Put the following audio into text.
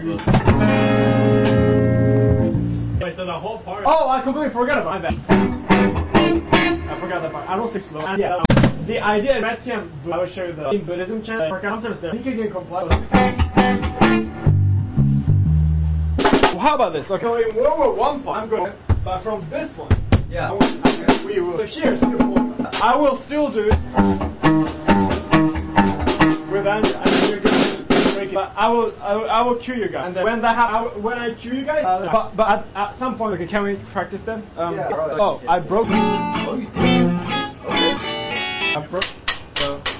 Wait, so the whole part. Oh, I completely forgot about that. I forgot that part. I don't speak slow. And yeah, the idea is Matiam, I will show you the in Buddhism channel. Sometimes the thinking complex. Well, how about this? Okay, in World War One part, I'm going, but from this one, Yeah. we will here still. I will still do it with Andrew. I mean, you're going to break it. But I will cue you guys. And then when I cue you guys, but at some point, okay, can we practice then? Yeah. Oh, I broke. Oh, you did? Okay. I broke.